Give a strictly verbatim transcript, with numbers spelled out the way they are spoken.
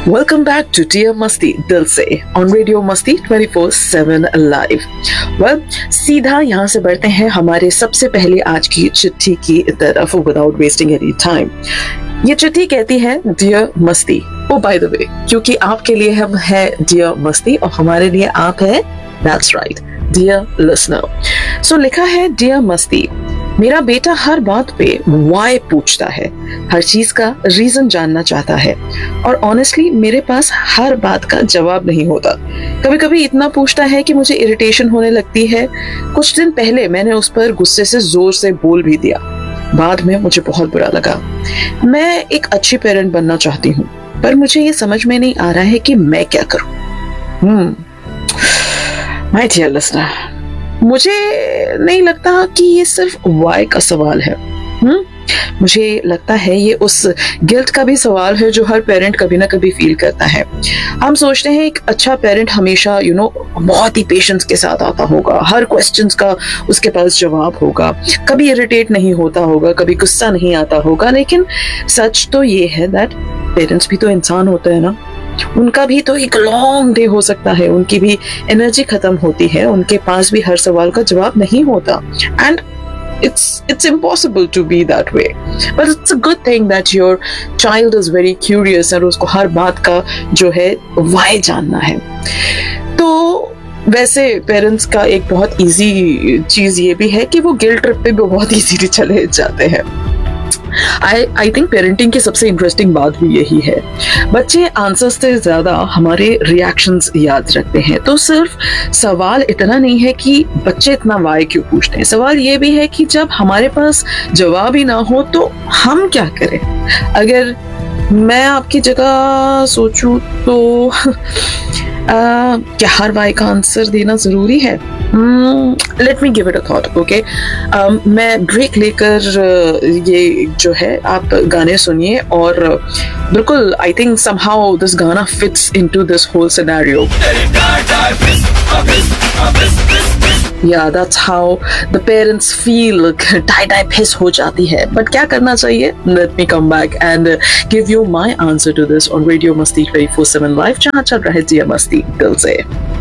Welcome back to Dear Masti Dil Se on Radio Masti twenty four seven Live. Well, सीधा यहाँ से बढ़ते हैं हमारे सबसे पहले आज की चिट्ठी की तरफ without wasting any time. ये चिट्ठी कहती है डियर मस्ती. ओ बाय द वे, क्योंकि आपके लिए हम है डियर मस्ती और हमारे लिए आप है, that's right, डियर लिसनर. सो लिखा है डियर मस्ती. मेरा बेटा हर बात पे वाई पूछता है, हर चीज का रीजन जानना चाहता है और ऑनेस्टली मेरे पास हर बात का जवाब नहीं होता. कभी कभी इतना पूछता है कि मुझे इरिटेशन होने लगती है. कुछ दिन पहले मैंने उस पर गुस्से से जोर से बोल भी दिया. बाद में मुझे बहुत बुरा लगा. मैं एक अच्छी पेरेंट बनना चाहती हूँ, पर मुझे ये समझ में नहीं आ रहा है कि मैं क्या करूँ. हम्म माय डियर लिसनर, मुझे नहीं लगता कि ये सिर्फ वाई का सवाल है. हम्म मुझे लगता है ये उस गिल्ट का भी सवाल है जो हर पेरेंट कभी ना कभी फील करता है. हम सोचते हैं एक अच्छा पेरेंट हमेशा यू you नो know, बहुत ही पेशेंस के साथ आता होगा, हर क्वेश्चंस का उसके पास जवाब होगा, कभी इरिटेट नहीं होता होगा, कभी गुस्सा नहीं आता होगा. लेकिन सच तो ये है दैट पेरेंट्स भी तो इंसान होते हैं ना. उनका भी तो एक लॉन्ग डे हो सकता है, उनकी भी एनर्जी खत्म होती है, उनके पास भी हर सवाल का जवाब नहीं होता. And it's it's impossible to be that way, but it's a good thing that your child is very curious और उसको हर बात का जो है why जानना है. तो वैसे पेरेंट्स का एक बहुत इजी चीज ये भी है कि वो गिल्ट ट्रिप पे भी बहुत इजीली चले जाते हैं. आई आई थिंक पेरेंटिंग की सबसे इंटरेस्टिंग बात भी यही है. बच्चे आंसर्स से ज्यादा हमारे रिएक्शंस याद रखते हैं. तो सिर्फ सवाल इतना नहीं है कि बच्चे इतना वाई क्यों पूछते हैं, सवाल ये भी है कि जब हमारे पास जवाब ही ना हो तो हम क्या करें. अगर मैं आपकी जगह सोचूं तो आ, क्या हर वाई का आंसर देना जरूरी है? Let me give it a thought. Okay, मैं ब्रेक लेकर uh, ये जो है आप गाने सुनिए और uh, बिल्कुल आई थिंक समहाउ दिस गाना fits into this whole scenario. Yeah, that's how the parents feel. tie dye piss हो जाती है. But क्या करना चाहिए? Let me come back and uh, give you my answer to this on Radio Masti twenty four seven Live, जहाँ चल रहा है डियर मस्ती दिल से.